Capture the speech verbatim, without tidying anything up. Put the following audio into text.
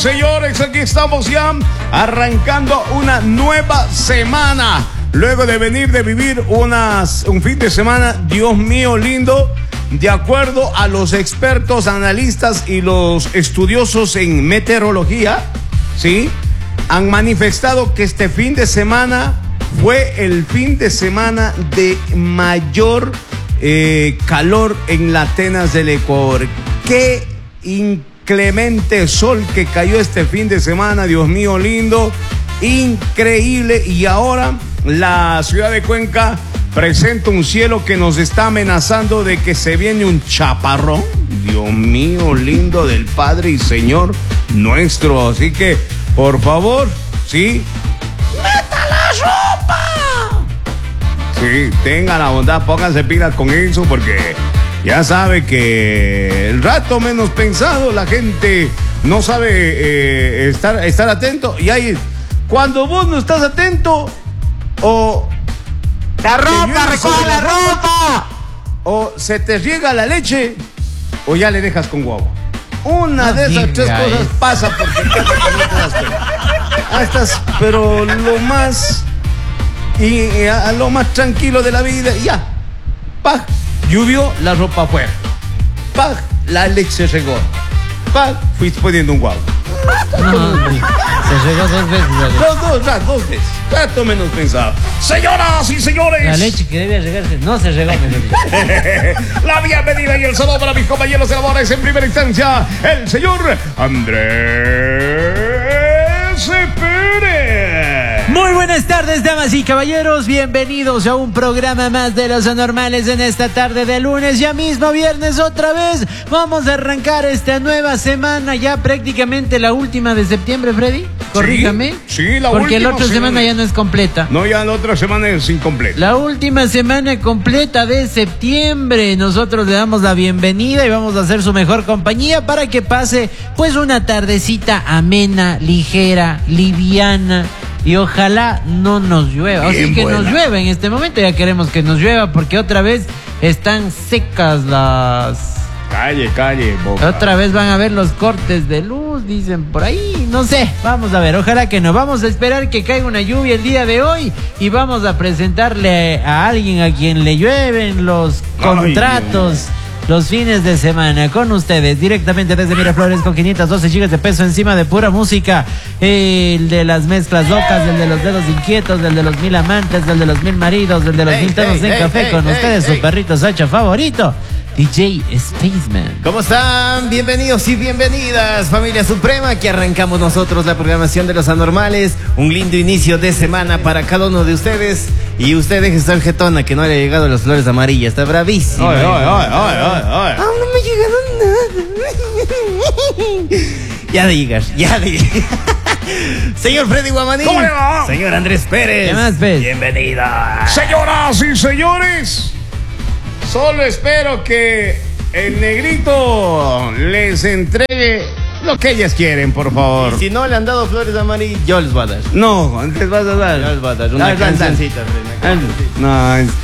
señores, aquí estamos ya arrancando una nueva semana. Luego de venir de vivir unas, un fin de semana, Dios mío lindo, de acuerdo a los expertos, analistas y los estudiosos en meteorología, ¿sí? Han manifestado que este fin de semana fue el fin de semana de mayor eh, calor en las Atenas del Ecuador. Qué inclemente sol que cayó este fin de semana, Dios mío lindo, increíble. Y ahora la ciudad de Cuenca presenta un cielo que nos está amenazando de que se viene un chaparrón, Dios mío lindo, del Padre y Señor nuestro. Así que, por favor, sí, ¡meta la ropa! Sí, tengan la bondad, pónganse pilas con eso, porque ya sabe que el rato menos pensado la gente no sabe eh, estar, estar atento. Y ahí, cuando vos no estás atento, o la ropa, recoge la ropa, o se te riega la leche, o ya le dejas con guagua. Una de esas tres cosas pasa porque no te das cuenta. Estás, pero lo más y, y a, a lo más tranquilo de la vida, ya. Pag, llovió, la ropa afuera. Pag, la leche se regó. Pag, fuiste poniendo un guagua. No, se regó dos veces. Dos, dos, dos, dos veces. Trato menos pensado. Señoras y señores, la leche que debe regarse no se regó. La bienvenida y el saludo para mis compañeros de labores. En primera instancia, el señor Andrés Pérez. Muy buenas tardes, damas y caballeros. Bienvenidos a un programa más de Los Anormales en esta tarde de lunes. Ya mismo viernes otra vez. Vamos a arrancar esta nueva semana, ya prácticamente la última de septiembre, Freddy. Corríjame. Sí, sí, la porque última la otra semana. semana ya no es completa. No, ya la otra semana es incompleta. La última semana completa de septiembre. Nosotros le damos la bienvenida y vamos a hacer su mejor compañía para que pase pues una tardecita amena, ligera, liviana. Y ojalá no nos llueva. Bien, o sea, que buena. Nos llueva en este momento. Ya queremos que nos llueva porque otra vez están secas las... Calle, calle, boca. Otra vez van a ver los cortes de luz, dicen por ahí. No sé, vamos a ver. Ojalá que no. Vamos a esperar que caiga una lluvia el día de hoy. Y vamos a presentarle a alguien a quien le llueven los contratos. Ay, los fines de semana con ustedes, directamente desde Miraflores, con quinientos doce gigas de peso encima de pura música. El de las mezclas locas, el de los dedos inquietos, el de los mil amantes, el de los mil maridos, el de los hey, mil tonos hey, en hey, café. Hey, con hey, ustedes, hey, su perrito Sacha favorito, D J Spaceman. ¿Cómo están? Bienvenidos y bienvenidas, familia suprema, que arrancamos nosotros la programación de Los Anormales. Un lindo inicio de semana para cada uno de ustedes. Y usted deje estar jetona, que no le ha llegado las flores amarillas. Está bravísimo. Ay, ay, ay, ay, ay, ay. Ah, no me llegaron nada. Ya digas, ya digas. Señor Freddy Guamaní. ¿Cómo le va? Señor Andrés Pérez. ¿Qué más, Pérez? Bienvenida. Señoras y señores, solo espero que el negrito les entregue lo que ellas quieren, por favor. Y si no le han dado flores amarillas, yo les voy a dar. No, les vas a dar. Yo les voy a dar una no, cancioncita, no, no,